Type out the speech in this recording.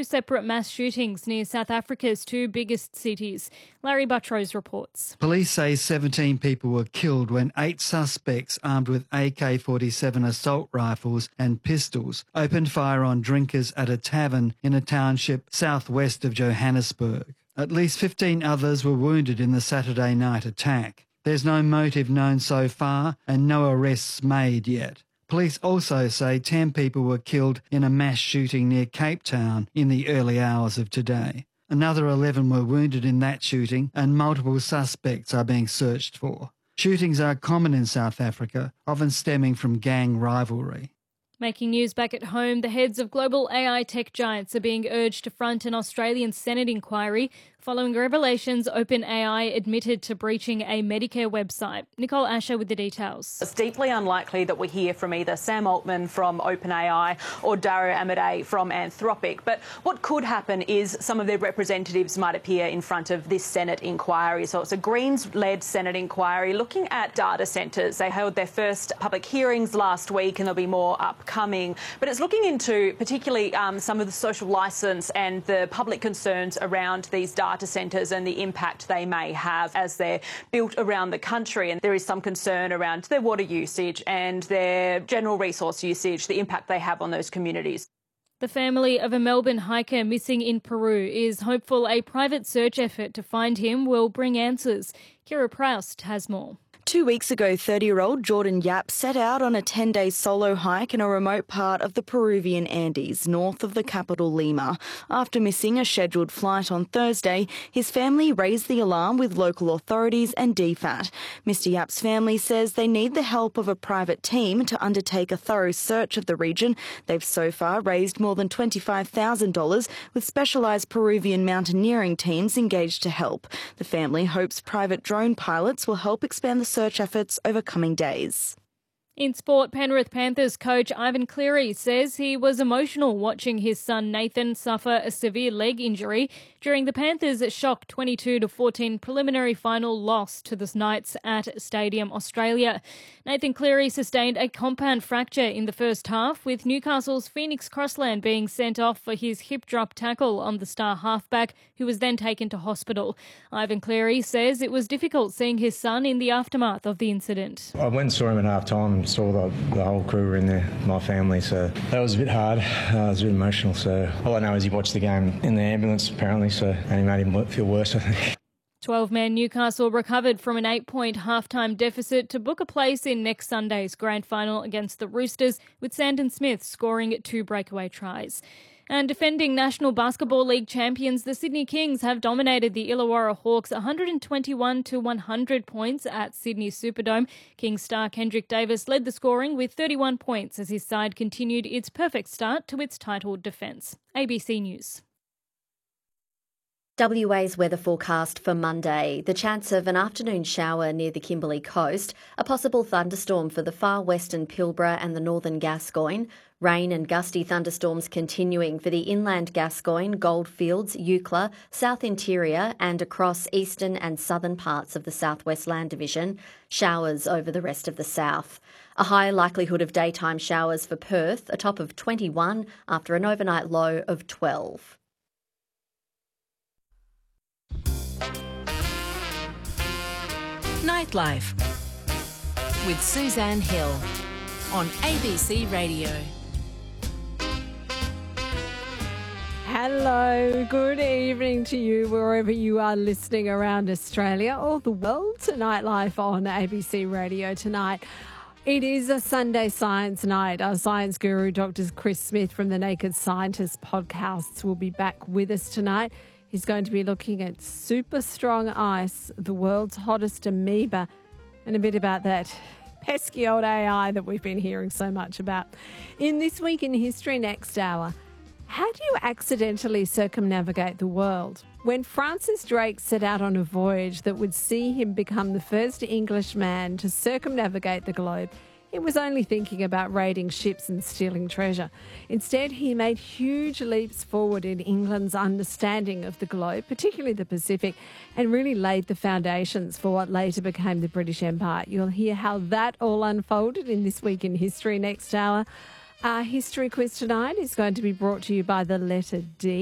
two separate mass shootings near South Africa's two biggest cities. Larry Buttrose reports. Police say 17 people were killed when 8 suspects armed with AK-47 assault rifles and pistols opened fire on drinkers at a tavern in a township southwest of Johannesburg. At least 15 others were wounded in the Saturday night attack. There's no motive known so far and no arrests made yet. Police also say 10 people were killed in a mass shooting near Cape Town in the early hours of today. Another 11 were wounded in that shooting and multiple suspects are being searched for. Shootings are common in South Africa, often stemming from gang rivalry. Making news back at home, the heads of global AI tech giants are being urged to front an Australian Senate inquiry following revelations OpenAI admitted to breaching a Medicare website. Nicole Asher with the details. It's deeply unlikely that we hear from either Sam Altman from OpenAI or Dario Amodei from Anthropic. But what could happen is some of their representatives might appear in front of this Senate inquiry. So it's a Greens-led Senate inquiry looking at data centres. They held their first public hearings last week and there'll be more upcoming. But it's looking into particularly some of the social licence and the public concerns around these data centres and the impact they may have as they're built around the country. And there is some concern around their water usage and their general resource usage, the impact they have on those communities. The family of a Melbourne hiker missing in Peru is hopeful a private search effort to find him will bring answers. Kira Proust has more. 2 weeks ago, 30-year-old Jordan Yap set out on a 10-day solo hike in a remote part of the Peruvian Andes, north of the capital Lima. After missing a scheduled flight on Thursday, his family raised the alarm with local authorities and DFAT. Mr Yap's family says they need the help of a private team to undertake a thorough search of the region. They've so far raised more than $25,000 with specialised Peruvian mountaineering teams engaged to help. The family hopes private drone pilots will help expand the search efforts over coming days. In sport, Penrith Panthers coach Ivan Cleary says he was emotional watching his son Nathan suffer a severe leg injury during the Panthers' shock 22-14 preliminary final loss to the Knights at Stadium Australia. Nathan Cleary sustained a compound fracture in the first half, with Newcastle's Phoenix Crossland being sent off for his hip drop tackle on the star halfback, who was then taken to hospital. Ivan Cleary says it was difficult seeing his son in the aftermath of the incident. I went and saw him at half time and saw the whole crew were in there, my family, so that was a bit hard. It was a bit emotional, so all I know is he watched the game in the ambulance apparently, and he made him feel worse, I think. 12-man Newcastle recovered from an 8-point halftime deficit to book a place in next Sunday's grand final against the Roosters, with Sandon Smith scoring 2 breakaway tries. And defending National Basketball League champions, the Sydney Kings have dominated the Illawarra Hawks 121-100 points at Sydney Superdome. Kings star Kendrick Davis led the scoring with 31 points as his side continued its perfect start to its title defence. ABC News. WA's weather forecast for Monday. The chance of an afternoon shower near the Kimberley coast, a possible thunderstorm for the far western Pilbara and the northern Gascoyne, rain and gusty thunderstorms continuing for the inland Gascoyne, Goldfields, Eucla, South Interior and across eastern and southern parts of the Southwest Land Division, showers over the rest of the south. A high likelihood of daytime showers for Perth, a top of 21 after an overnight low of 12. Nightlife with Suzanne Hill on ABC Radio. Hello, good evening to you wherever you are listening around Australia or the world to Nightlife on ABC Radio tonight. It is a Sunday Science Night. Our science guru, Dr. Chris Smith from the Naked Scientist podcasts, will be back with us tonight. He's going to be looking at super strong ice, the world's hottest amoeba, and a bit about that pesky old AI that we've been hearing so much about. In This Week in History next hour, how do you accidentally circumnavigate the world? When Francis Drake set out on a voyage that would see him become the first Englishman to circumnavigate the globe, he was only thinking about raiding ships and stealing treasure. Instead, he made huge leaps forward in England's understanding of the globe, particularly the Pacific, and really laid the foundations for what later became the British Empire. You'll hear how that all unfolded in This Week in History next hour. Our history quiz tonight is going to be brought to you by the letter D.